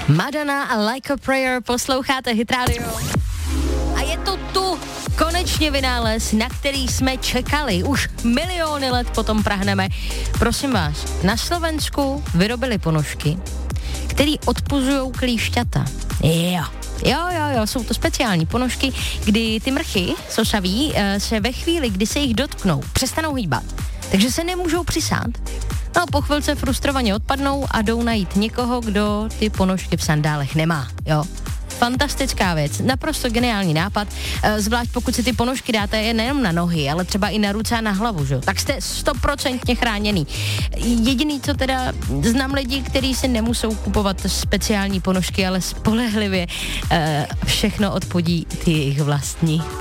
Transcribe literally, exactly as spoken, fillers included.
Madonna a Like a Prayer, posloucháte Hit Radio. A je to tu konečně vynález, na který jsme čekali. Už miliony let potom prahneme. Prosím vás, na Slovensku vyrobili ponožky, který odpuzujou klíšťata. Jo. Jo, jo, jo, jsou to speciální ponožky, kdy ty mrchy sosaví se ve chvíli, kdy se jich dotknou, přestanou hýbat. Takže se nemůžou přisát. No a po chvilce frustrovaně odpadnou a jdou najít někoho, kdo ty ponožky v sandálech nemá, jo. Fantastická věc, naprosto geniální nápad, zvlášť pokud si ty ponožky dáte je nejen na nohy, ale třeba i na ruce a na hlavu, že? Tak jste stoprocentně chráněný. Jediný, co teda znám lidi, kteří si nemusou kupovat speciální ponožky, ale spolehlivě všechno odpodí ty jejich vlastní.